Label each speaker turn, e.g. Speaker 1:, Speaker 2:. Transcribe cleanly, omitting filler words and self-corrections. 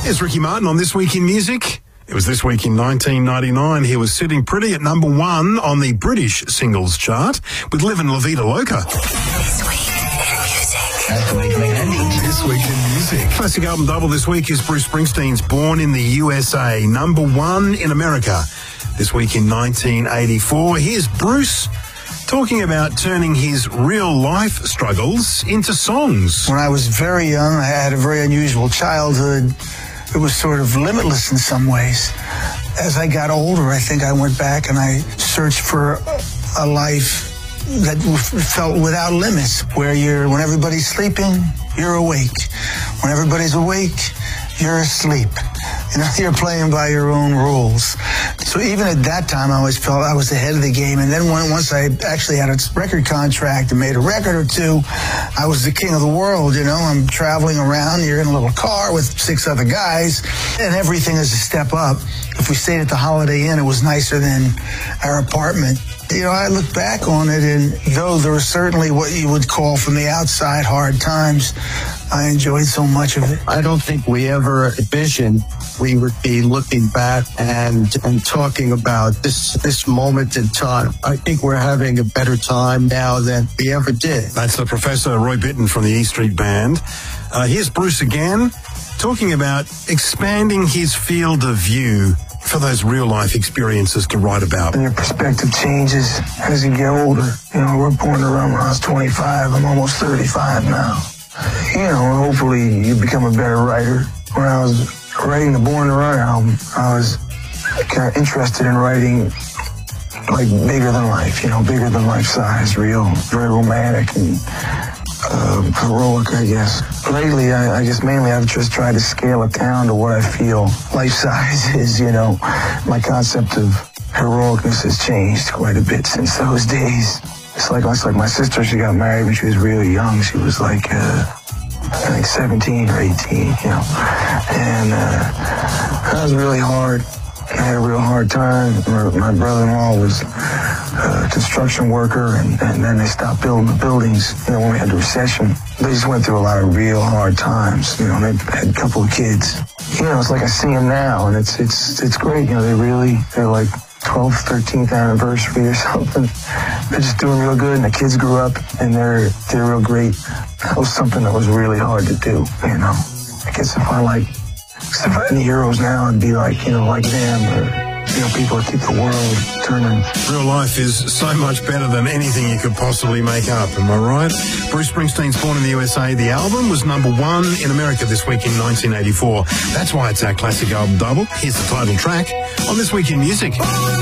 Speaker 1: Here's Ricky Martin on This Week in Music. It was this week in 1999. He was sitting pretty at number 1 on the British singles chart with Livin' La Vida Loca.
Speaker 2: This Week in Music.
Speaker 3: That's the way to make endings.
Speaker 1: This Week in Music. Classic album double this week is Bruce Springsteen's Born in the USA, number 1 in America. This week in 1984. Here's Bruce talking about turning his real-life struggles into songs.
Speaker 3: When I was very young, I had a very unusual childhood. It was sort of limitless in some ways. As I got older, I think I went back and I searched for a life that felt without limits, where when everybody's sleeping, you're awake. When everybody's awake, you're asleep. You know, you're playing by your own rules. So even at that time, I always felt I was ahead of the game. And then once I actually had a record contract and made a record or two, I was the king of the world, you know. I'm traveling around, you're in a little car with 6 other guys, and everything is a step up. If we stayed at the Holiday Inn, it was nicer than our apartment. You know, I look back on it, and though there were certainly what you would call from the outside hard times, I enjoyed so much of it.
Speaker 4: I don't think we ever envisioned we would be looking back and talking about this moment in time. I think we're having a better time now than we ever did.
Speaker 1: That's the Professor Roy Bittan from the E Street Band. Here's Bruce again, talking about expanding his field of view for those real-life experiences to write about.
Speaker 3: And your perspective changes as you get older. You know, we're born around when I was 25. I'm almost 35 now. You know, hopefully you become a better writer. When I was writing the Born to Run album, I was kind of interested in writing like bigger than life, you know, bigger than life size, real, very romantic and heroic, I guess. Lately, I guess mainly I've just tried to scale it down to what I feel life size is, you know. My concept of heroicness has changed quite a bit since those days. It's like my sister, she got married when she was really young. She was like, I think 17 or 18, you know. And that was really hard. I had a real hard time. My brother-in-law was a construction worker, and then they stopped building the buildings, you know, when we had the recession. They just went through a lot of real hard times, you know. They had a couple of kids. You know, it's like I see them now, and it's great. You know, they're like 12th, 13th anniversary or something. They're just doing real good, and the kids grew up, and they're real great. That was something that was really hard to do, you know. I guess if I had any heroes now, it'd be like, you know, like them, or, you know, people that keep the world turning.
Speaker 1: Real life is so much better than anything you could possibly make up, am I right? Bruce Springsteen's Born in the USA, the album, was number 1 in America this week in 1984. That's why it's our classic album double. Here's the title track on This Week in Music.